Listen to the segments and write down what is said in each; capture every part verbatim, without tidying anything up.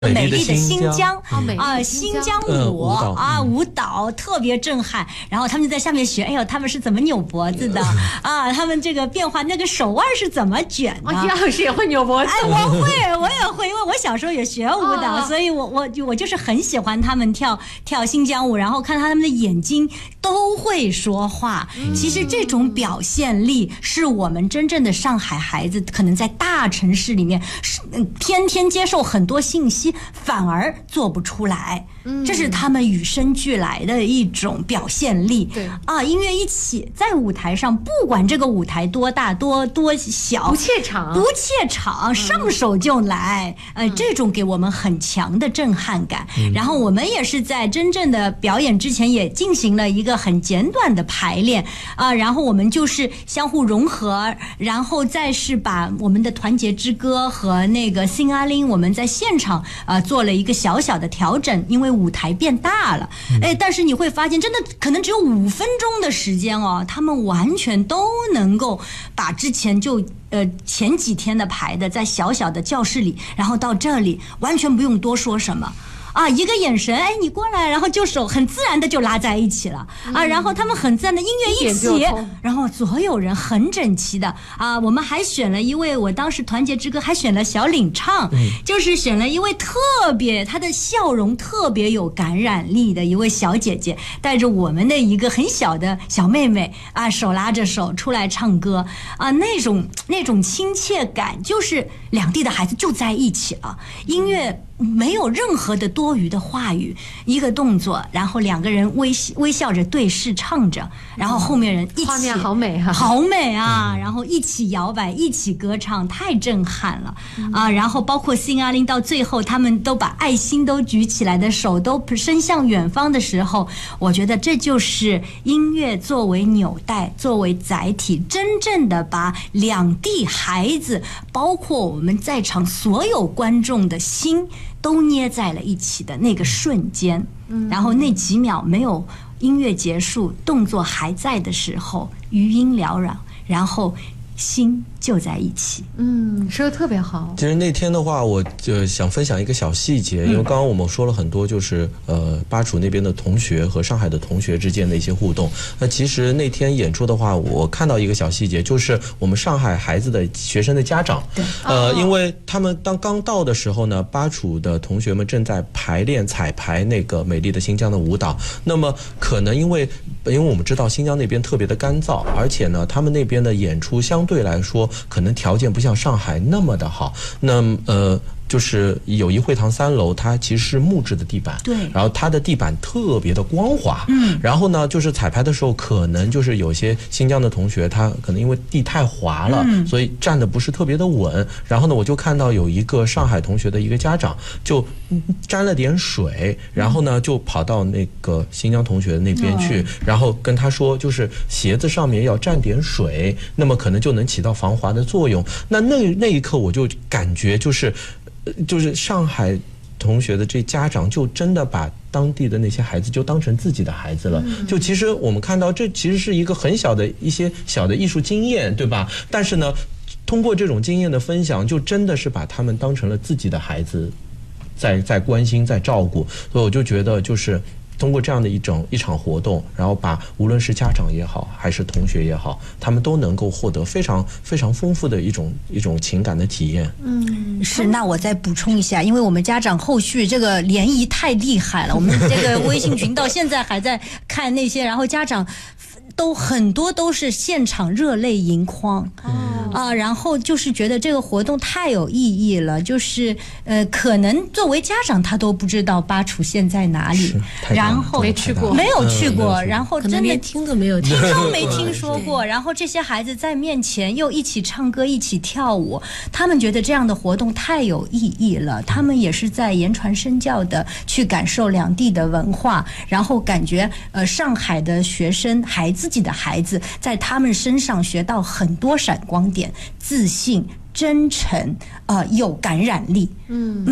美丽的新疆啊，新疆舞啊，舞蹈特别震撼。然后他们就在下面学，哎呦，他们是怎么扭脖子的啊？他们这个变化，那个手腕是怎么卷的？ 啊，杨老师也会扭脖子。 哎，我会，我也会，因为我小时候也学舞蹈，哦、所以我我我就是很喜欢他们跳跳新疆舞，然后看他们的眼睛都会说话。嗯、其实这种表现力是我们真正的上海孩子可能在大城市里面是天天接受很多信息。反而做不出来，这是他们与生俱来的一种表现力。 对啊，音乐一起在舞台上，不管这个舞台多大多多小， 不怯场， 不怯场，上手就来。呃，这种给我们很强的震撼感。然后我们也是在真正的表演之前，也进行了一个很简短的排练啊，然后我们就是相互融合，然后再是把我们的团结之歌和那个新阿玲，我们在现场。呃，做了一个小小的调整，因为舞台变大了，哎，但是你会发现，真的可能只有五分钟的时间哦，他们完全都能够把之前就呃前几天的排的在小小的教室里，然后到这里完全不用多说什么。啊，一个眼神，哎，你过来，然后就手很自然的就拉在一起了啊，然后他们很自然的音乐一起，然后所有人很整齐的啊，我们还选了一位，我当时团结之歌还选了小领唱，就是选了一位特别，她的笑容特别有感染力的一位小姐姐，带着我们的一个很小的小妹妹啊，手拉着手出来唱歌啊，那种那种亲切感，就是两地的孩子就在一起了，音乐。没有任何的多余的话语，一个动作，然后两个人微微笑着对视唱着，然后后面人一起， 画面好美哈， 好美啊！然后一起摇摆，一起歌唱，太震撼了啊！然后包括新阿玲到最后，他们都把爱心都举起来的手都伸向远方的时候，我觉得这就是音乐作为纽带，作为载体，真正的把两地孩子，包括我们在场所有观众的心。都捏在了一起的那个瞬间，然后那几秒没有音乐结束，动作还在的时候，余音缭绕，然后心就在一起。 嗯，说的特别好。 其实那天的话，我就想分享一个小细节，因为刚刚我们说了很多，就是呃巴楚那边的同学和上海的同学之间的一些互动。那其实那天演出的话，我看到一个小细节，就是我们上海孩子的学生的家长，呃，因为他们当刚到的时候呢，巴楚的同学们正在排练彩排那个美丽的新疆的舞蹈。那么可能因为因为我们知道新疆那边特别的干燥，而且呢，他们那边的演出相对来说。可能条件不像上海那么的好，那呃。就是友谊会堂三楼，它其实是木质的地板， 对， 然后它的地板特别的光滑，嗯，然后呢，就是彩排的时候，可能就是有些新疆的同学，他可能因为地太滑了，嗯，所以站的不是特别的稳。然后呢，我就看到有一个上海同学的一个家长就沾了点水，然后呢就跑到那个新疆同学那边去，嗯，然后跟他说，就是鞋子上面要沾点水，那么可能就能起到防滑的作用。那那那一刻我就感觉就是。就是上海同学的这家长就真的把当地的那些孩子就当成自己的孩子了，就其实我们看到这其实是一个很小的一些小的艺术经验，对吧？但是呢，通过这种经验的分享，就真的是把他们当成了自己的孩子，在在关心，在照顾，所以我就觉得就是。通过这样的一种一场活动，然后把无论是家长也好，还是同学也好，他们都能够获得非常非常丰富的一种一种情感的体验。 嗯，是。那我再补充一下，因为我们家长后续这个联谊太厉害了，我们这个微信群到现在还在看那些，然后家长。都很多都是现场热泪盈眶，哦、啊，然后就是觉得这个活动太有意义了，就是呃，可能作为家长他都不知道巴楚县在哪里，然后没去过， 没有去过，嗯、然后真的连听都没有听都没听说过，然后这些孩子在面前又一起唱歌，一起跳舞，他们觉得这样的活动太有意义了，他们也是在言传身教的去感受两地的文化，然后感觉呃上海的学生孩子。自己的孩子在他们身上学到很多闪光点，自信、真诚，呃，有感染力。嗯嗯，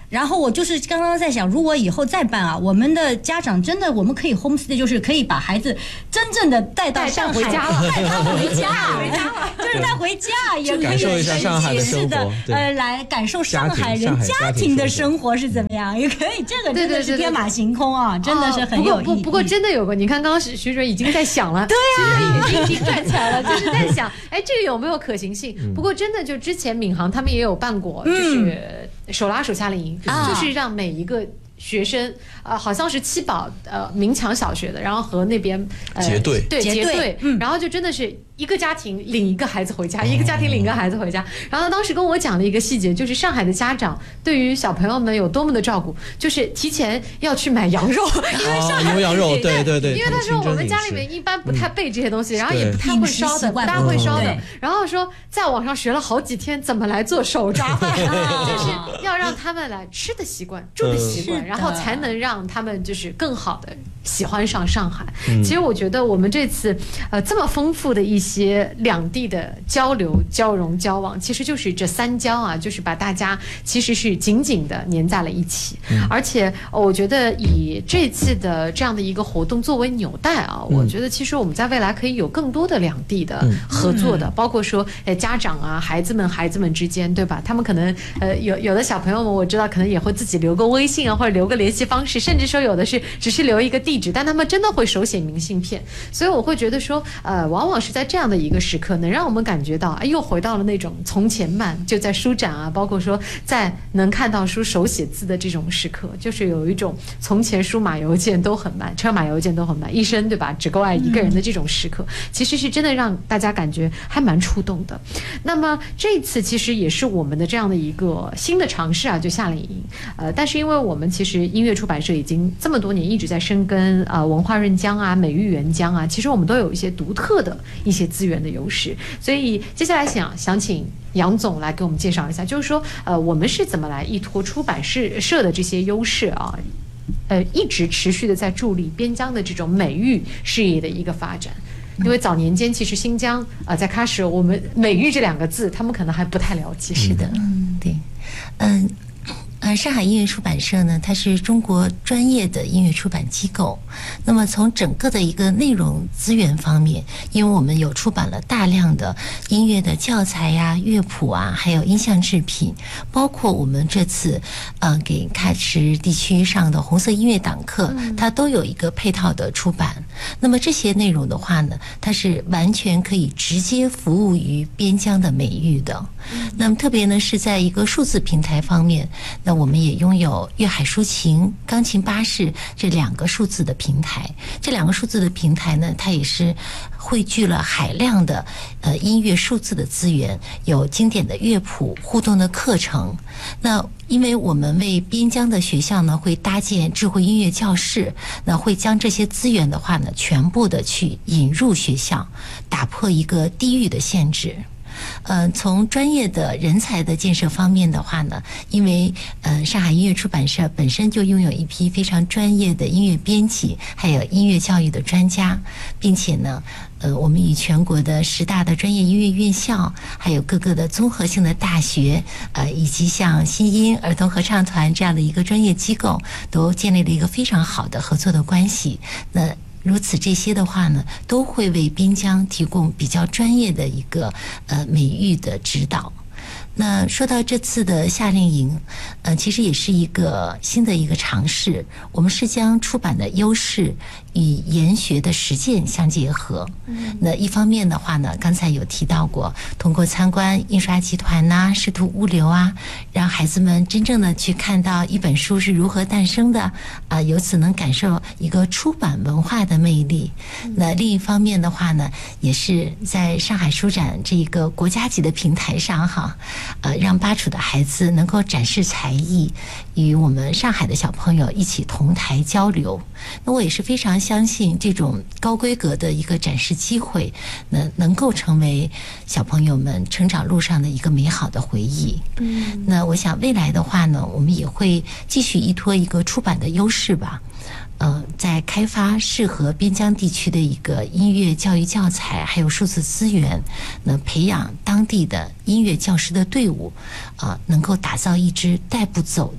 然后我就是刚刚在想，如果以后再办啊，我们的家长真的我们可以 homestay， 就是可以把孩子真正的带到上海， 回家了， 带他回家，回家了，就是带回家，也可以感受一下上海的生活， 呃，来感受上海人家庭的生活是怎么样，也可以，这个真的是天马行空啊，真的是很有意义。 不过不过真的有过，你看刚刚徐徐主任已经在想了， 对啊， 已经已经站起来了，就是在想，哎，这个有没有可行性？不过真的就之前闵行他们也有办过，就是手拉手夏令营，就是让每一个学生，呃，好像是七宝呃明强小学的，然后和那边呃结对对结对， 嗯， 然后就真的是一个家庭领一个孩子回家，一个家庭领一个孩子回家。然后他当时跟我讲了一个细节，就是上海的家长对于小朋友们有多么的照顾，就是提前要去买羊肉，因为上海牛羊肉，对对对， 因为他说我们家里面一般不太备这些东西，然后也不太会烧的，不大会烧的。然后说在网上学了好几天怎么来做手抓饭，就是要让他们来吃的习惯、住的习惯，然后才能让他们就是更好的喜欢上上海。其实我觉得我们这次呃这么丰富的一些两地的交流、交融、交往，其实就是这三交啊，就是把大家其实是紧紧的粘在了一起。而且我觉得以这次的这样的一个活动作为纽带啊，我觉得其实我们在未来可以有更多的两地的合作的，包括说呃家长啊、孩子们、孩子们之间，对吧？他们可能呃有有的小朋友们，我知道可能也会自己留个微信啊，或者留个联系方式，甚至说有的是只是留一个地址，但他们真的会手写明信片。所以我会觉得说，呃，往往是在这样的一个时刻，能让我们感觉到，哎，又回到了那种从前慢，就在书展啊，包括说在能看到书手写字的这种时刻，就是有一种从前书马邮件都很慢，车马邮件都很慢，一生对吧，只够爱一个人的这种时刻，其实是真的让大家感觉还蛮触动的。那么这一次其实也是我们的这样的一个新的尝试啊，就夏令营。呃，但是因为我们其实音乐出版社已经这么多年一直在深耕呃文化润江啊、美育援疆啊，其实我们都有一些独特的一些资源的优势，所以接下来想想请杨总来给我们介绍一下，就是说呃我们是怎么来依托出版社社的这些优势啊，呃一直持续的在助力边疆的这种美育事业的一个发展。因为早年间其实新疆啊、呃、在开始我们美育这两个字他们可能还不太了解。 是的，嗯，对，嗯。呃，上海音乐出版社呢，它是中国专业的音乐出版机构。那么从整个的一个内容资源方面，因为我们有出版了大量的音乐的教材呀、乐谱啊，还有音像制品，包括我们这次呃给开池地区上的红色音乐党课，它都有一个配套的出版。那么这些内容的话呢，它是完全可以直接服务于边疆的美育的。那么特别呢是在一个数字平台方面，那我们也拥有粤海抒情、钢琴巴士这两个数字的平台。这两个数字的平台呢，它也是汇聚了海量的呃音乐数字的资源，有经典的乐谱、互动的课程。那因为我们为边疆的学校呢会搭建智慧音乐教室，那会将这些资源的话呢全部的去引入学校，打破一个地域的限制。呃，从专业的人才的建设方面的话呢，因为呃上海音乐出版社本身就拥有一批非常专业的音乐编辑，还有音乐教育的专家，并且呢，呃，我们与全国的十大的专业音乐院校，还有各个的综合性的大学，呃，以及像新音儿童合唱团这样的一个专业机构，都建立了一个非常好的合作的关系。那如此这些的话呢，都会为边疆提供比较专业的一个呃美育的指导。那说到这次的夏令营，呃，其实也是一个新的一个尝试。我们是将出版的优势与研学的实践相结合。嗯，那一方面的话呢，刚才有提到过，通过参观印刷集团呐、视图物流啊，让孩子们真正的去看到一本书是如何诞生的啊、呃，由此能感受一个出版文化的魅力。嗯、那另一方面的话呢，也是在上海书展这一个国家级的平台上哈。呃，让巴楚的孩子能够展示才艺，与我们上海的小朋友一起同台交流。那我也是非常相信这种高规格的一个展示机会，那能够成为小朋友们成长路上的一个美好的回忆。嗯，那我想未来的话呢，我们也会继续依托一个出版的优势吧。呃，在开发适合边疆地区的一个音乐教育教材，还有数字资源，那培养当地的音乐教师的队伍，啊、呃，能够打造一支带不走的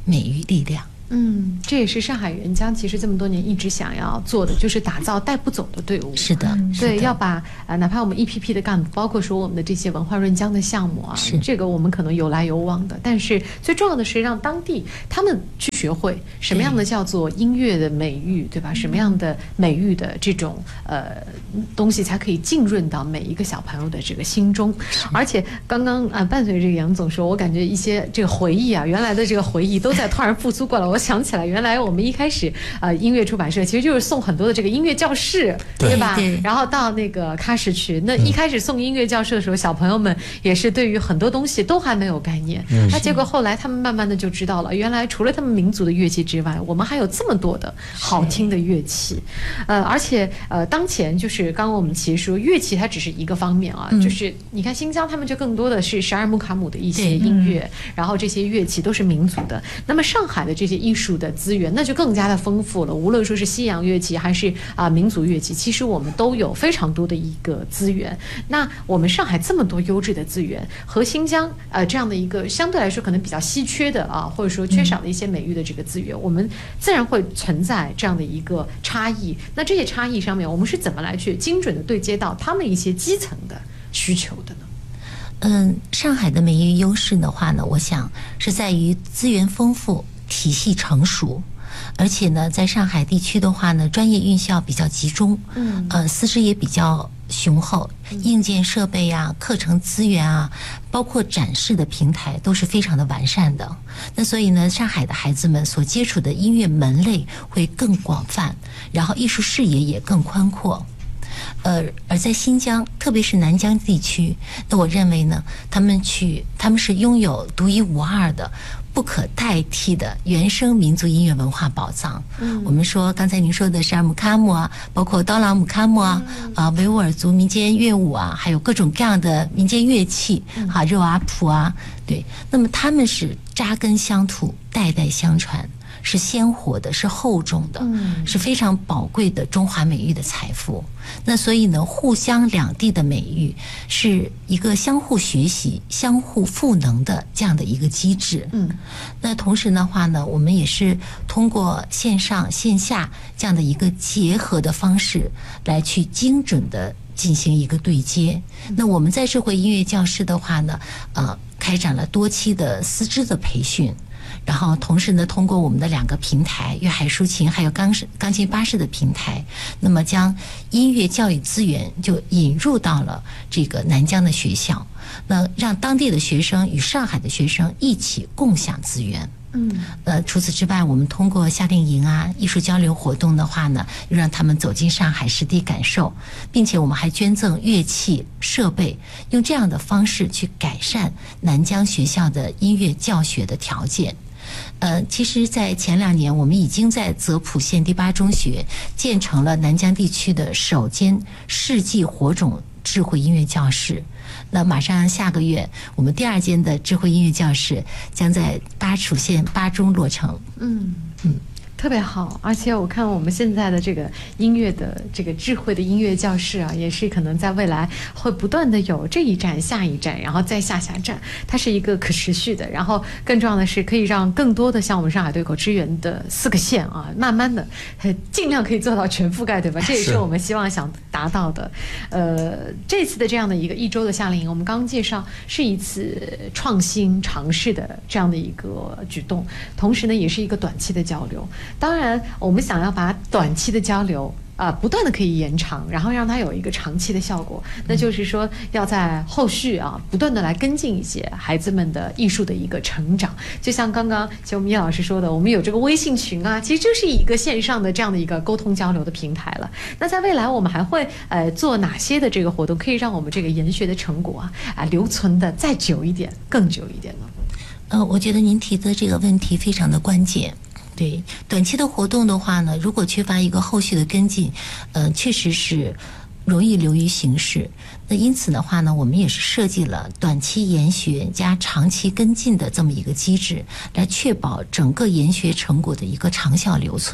美育力量。 嗯，这也是上海援疆其实这么多年一直想要做的，就是打造带不走的队伍。 是的， 嗯、对， 是的要把呃，哪怕我们一批批的干部，包括说我们的这些文化润疆的项目啊， 是这个我们可能有来有往的，但是最重要的是让当地他们去学会什么样的叫做音乐的美育，对吧？什么样的美育的这种呃东西才可以浸润到每一个小朋友的这个心中。而且刚刚啊、呃，伴随这个杨总说，我感觉一些这个回忆啊，原来的这个回忆都在突然复苏过来。我想起来，原来我们一开始呃音乐出版社其实就是送很多的这个音乐教室，对吧？ 对对， 然后到那个喀什去，那一开始送音乐教室的时候，小朋友们也是对于很多东西都还没有概念。那结果后来他们慢慢的就知道了，原来除了他们民族的乐器之外，我们还有这么多的好听的乐器。呃，而且呃，当前就是刚刚我们其实说乐器它只是一个方面啊，嗯、就是你看新疆他们就更多的是十二木卡姆的一些音乐，嗯、然后这些乐器都是民族的。那么上海的这些艺术的资源那就更加的丰富了，无论说是西洋乐器还是啊、呃、民族乐器，其实我们都有非常多的一个资源。那我们上海这么多优质的资源，和新疆呃这样的一个相对来说可能比较稀缺的啊，或者说缺少的一些美育的这个资源，嗯、我们自然会存在这样的一个差异。那这些差异上面，我们是怎么来去精准的对接到他们一些基层的需求的呢？ 嗯，上海的美育优势的话呢，我想是在于资源丰富、体系成熟，而且呢，在上海地区的话呢，专业院校比较集中，嗯，呃，师资也比较雄厚，硬件设备啊、课程资源啊，包括展示的平台都是非常的完善的。那所以呢，上海的孩子们所接触的音乐门类会更广泛，然后艺术视野也更宽阔。呃，而在新疆，特别是南疆地区，那我认为呢，他们去他们是拥有独一无二的、不可代替的原生民族音乐文化宝藏。嗯，我们说刚才您说的十二木卡姆啊，包括刀郎木卡姆啊，嗯、啊维吾尔族民间乐舞啊，还有各种各样的民间乐器，哈、嗯、热瓦普啊，对，那么他们是扎根乡土，代代相传。是鲜活的，是厚重的，嗯、是非常宝贵的中华美育的财富。那所以呢，互相两地的美育是一个相互学习、相互赋能的这样的一个机制。嗯，那同时的话呢，我们也是通过线上线下这样的一个结合的方式，来去精准的进行一个对接。那我们在智慧音乐教室的话呢，呃，开展了多期的师资的培训。然后同时呢，通过我们的两个平台粤海抒琴还有钢钢琴巴士的平台，那么将音乐教育资源就引入到了这个南疆的学校，那让当地的学生与上海的学生一起共享资源。嗯，呃，除此之外，我们通过夏令营啊、艺术交流活动的话呢，又让他们走进上海实地感受，并且我们还捐赠乐器设备，用这样的方式去改善南疆学校的音乐教学的条件。呃，其实，在前两年，我们已经在泽普县第八中学建成了南疆地区的首间世纪火种智慧音乐教室。那马上下个月，我们第二间的智慧音乐教室将在巴楚县巴中落成。嗯嗯。 特别好，而且我看我们现在的这个音乐的这个智慧的音乐教室啊，也是可能在未来会不断的有这一站下一站，然后再下下站，它是一个可持续的，然后更重要的是可以让更多的像我们上海对口支援的四个县啊，慢慢的尽量可以做到全覆盖，对吧？这也是我们希望想达到的。呃，这次的这样的一个一周的夏令营，我们刚刚介绍是一次创新尝试的这样的一个举动，同时呢，也是一个短期的交流。当然，我们想要把短期的交流啊、呃，不断的可以延长，然后让它有一个长期的效果。那就是说，要在后续啊，不断的来跟进一些孩子们的艺术的一个成长。就像刚刚就我们叶老师说的，我们有这个微信群啊，其实就是一个线上的这样的一个沟通交流的平台了。那在未来，我们还会呃做哪些的这个活动，可以让我们这个研学的成果啊啊留存的再久一点、更久一点呢？ 呃，我觉得您提的这个问题非常的关键。对，短期的活动的话呢，如果缺乏一个后续的跟进，呃，确实是容易流于形式。那因此的话呢，我们也是设计了短期研学加长期跟进的这么一个机制，来确保整个研学成果的一个长效留存。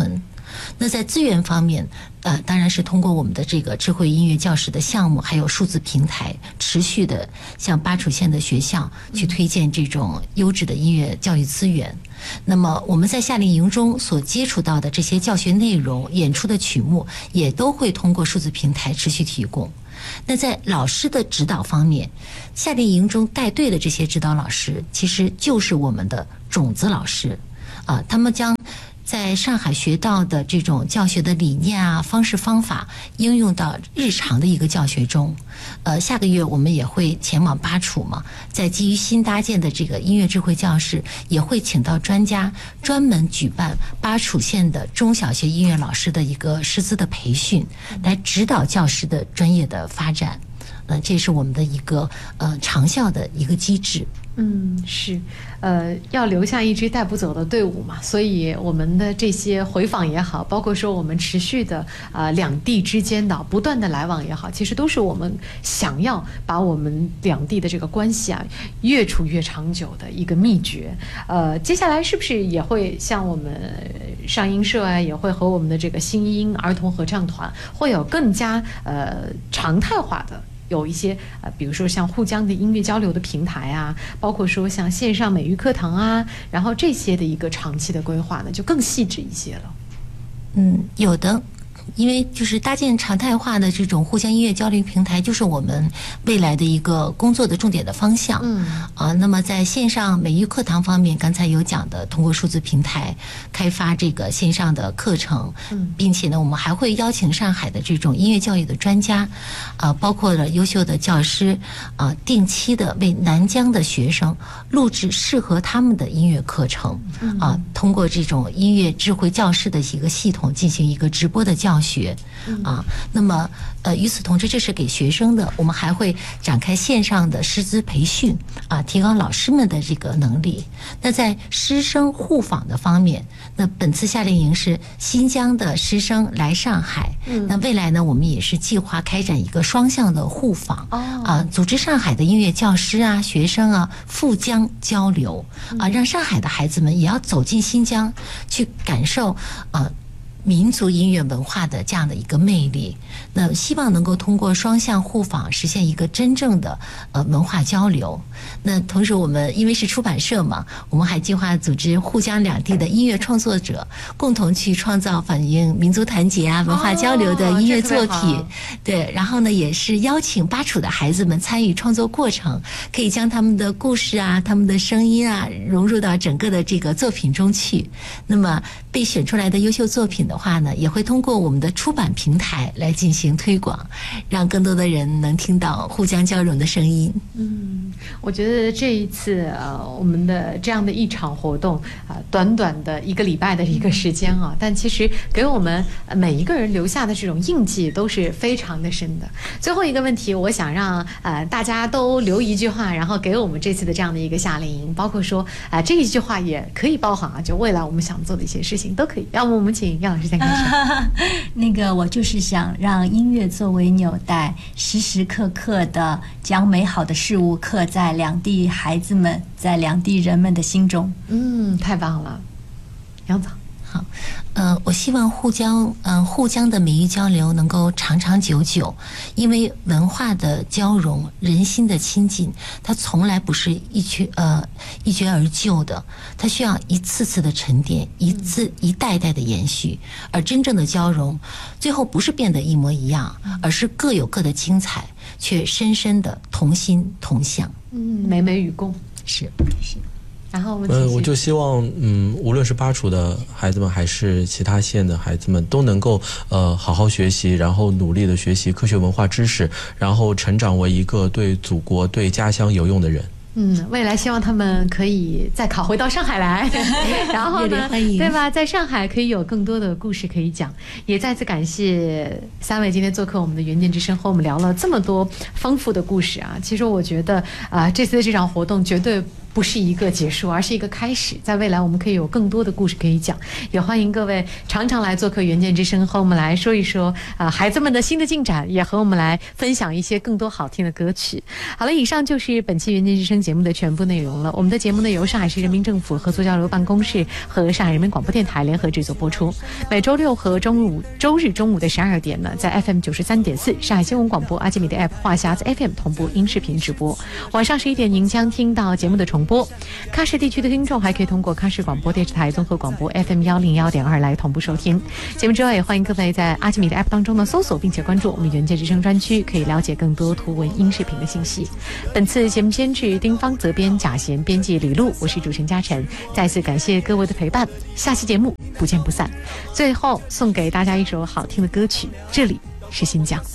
那在资源方面，呃，当然是通过我们的这个智慧音乐教室的项目，还有数字平台，持续的向巴楚县的学校去推荐这种优质的音乐教育资源。那么我们在夏令营中所接触到的这些教学内容、演出的曲目，也都会通过数字平台持续提供。那在老师的指导方面，夏令营中带队的这些指导老师，其实就是我们的种子老师啊，他们将在上海学到的这种教学的理念啊、方式方法应用到日常的一个教学中。呃，下个月我们也会前往巴楚嘛，在基于新搭建的这个音乐智慧教室，也会请到专家专门举办巴楚县的中小学音乐老师的一个师资的培训，来指导教师的专业的发展。呃，这是我们的一个呃长效的一个机制。 嗯，是，呃，要留下一支带不走的队伍嘛，所以我们的这些回访也好，包括说我们持续的啊、呃、两地之间的不断的来往也好，其实都是我们想要把我们两地的这个关系啊越处越长久的一个秘诀。呃，接下来是不是也会像我们上音社啊，也会和我们的这个新音儿童合唱团会有更加呃常态化的？有一些呃，比如说像沪江的音乐交流的平台啊，包括说像线上美育课堂啊，然后这些的一个长期的规划呢，就更细致一些了。 嗯，有的。因为就是搭建常态化的这种互相音乐交流平台，就是我们未来的一个工作的重点的方向。嗯啊，那么在线上美育课堂方面，刚才有讲的，通过数字平台开发这个线上的课程，嗯，并且呢，我们还会邀请上海的这种音乐教育的专家，啊，包括了优秀的教师，啊，定期的为南疆的学生录制适合他们的音乐课程，啊，通过这种音乐智慧教室的一个系统进行一个直播的教学。啊，那么呃，与此同时，这是给学生的，我们还会展开线上的师资培训啊，提高老师们的这个能力。那在师生互访的方面，那本次夏令营是新疆的师生来上海，嗯，那未来呢，我们也是计划开展一个双向的互访，哦，啊，组织上海的音乐教师啊、学生啊赴疆交流啊，让上海的孩子们也要走进新疆去感受啊。民族音乐文化的这样的一个魅力，那希望能够通过双向互访实现一个真正的呃文化交流。那同时我们因为是出版社嘛，我们还计划组织沪江两地的音乐创作者共同去创造反映民族团结啊、文化交流的音乐作品。哦、对，然后呢也是邀请巴楚的孩子们参与创作过程，可以将他们的故事啊、他们的声音啊融入到整个的这个作品中去。那么被选出来的优秀作品的话呢，也会通过我们的出版平台来进行推广，让更多的人能听到沪江交融的声音。 嗯，我觉得这一次呃，我们的这样的一场活动啊、呃，短短的一个礼拜的一个时间啊，但其实给我们每一个人留下的这种印记都是非常的深的。最后一个问题，我想让呃大家都留一句话，然后给我们这次的这样的一个夏令营，包括说啊、呃、这一句话也可以包含啊，就未来我们想做的一些事情都可以。要么我们请杨老师先开始。 那个我就是想让音乐作为纽带，时时刻刻的将美好的事物刻在两地孩子们、在两地人们的心中。 嗯，太棒了，杨总。 好，呃，我希望沪江，嗯、呃，沪江的美育交流能够长长久久，因为文化的交融、人心的亲近，它从来不是一去呃一决而就的，它需要一次次的沉淀，一次一代代的延续，而真正的交融，最后不是变得一模一样，而是各有各的精彩，却深深的同心同向。 嗯，美美与共是是。 然后我们嗯，我就希望，嗯，无论是巴楚的孩子们，还是其他县的孩子们，都能够呃好好学习，然后努力的学习科学文化知识，然后成长为一个对祖国、对家乡有用的人。 嗯，未来希望他们可以再考回到上海来，然后呢，对吧？在上海可以有更多的故事可以讲。也再次感谢三位今天做客我们的原点之声，和我们聊了这么多丰富的故事啊。其实我觉得啊、呃，这次的这场活动绝对不是一个结束，而是一个开始。在未来我们可以有更多的故事可以讲，也欢迎各位常常来做客远见之声，和我们来说一说啊、呃、孩子们的新的进展，也和我们来分享一些更多好听的歌曲。好了，以上就是本期远见之声节目的全部内容了。我们的节目呢由上海市人民政府合作交流办公室和上海人民广播电台联合制作播出，每周六和中午周日中午的十二点呢，在 F M 九十三点四上海新闻广播阿基米德 App 话匣子 F M 同步音视频直播。晚上十一点您将听到节目的重播。喀什地区的听众还可以通过喀什广播电视台综合广播 F M 幺零幺点二来同步收听节目。之外也欢迎各位在阿基米德 App 当中呢搜索并且关注我们远见之声专区，可以了解更多图文音视频的信息。本次节目监制丁方，责编贾贤，编辑李璐，我是主持人嘉晨。再次感谢各位的陪伴，下期节目不见不散。最后送给大家一首好听的歌曲，这里是新疆。